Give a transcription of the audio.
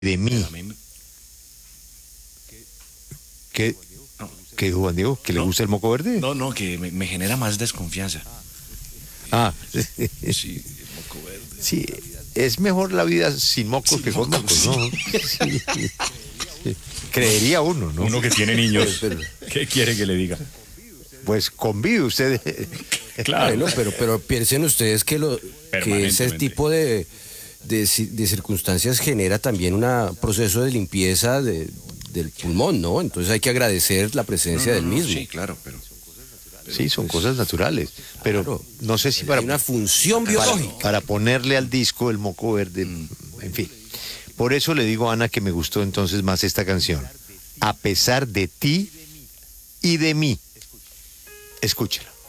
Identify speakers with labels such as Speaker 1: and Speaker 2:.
Speaker 1: de mí.
Speaker 2: Pero a mí
Speaker 1: ¿Qué,
Speaker 2: no,
Speaker 1: qué dijo Juan Diego? ¿Que le
Speaker 2: No.
Speaker 1: gusta el moco verde?
Speaker 2: no, que me genera más desconfianza.
Speaker 1: Ah,
Speaker 2: Sí, el moco verde.
Speaker 1: sí, es mejor la vida sin mocos
Speaker 2: Sin
Speaker 1: que con
Speaker 2: mocos,
Speaker 1: mocos, ¿no? Sí. Creería uno, ¿no?
Speaker 2: Uno que tiene niños, ¿qué quiere que le diga?
Speaker 1: Pues convive usted.
Speaker 2: Claro.
Speaker 3: Bueno, pero piensen ustedes que ese
Speaker 2: Permanentemente.
Speaker 3: tipo de circunstancias genera también un proceso de limpieza del pulmón, ¿no? Entonces hay que agradecer la presencia del mismo.
Speaker 2: Sí, claro, pero
Speaker 1: Sí, son cosas naturales. Pero
Speaker 3: Claro.
Speaker 1: no sé si
Speaker 3: Hay una función biológica.
Speaker 1: para ponerle al disco el moco verde, en fin. Por eso le digo a Ana que me gustó entonces más esta canción. A pesar de ti y de mí. Escúchela.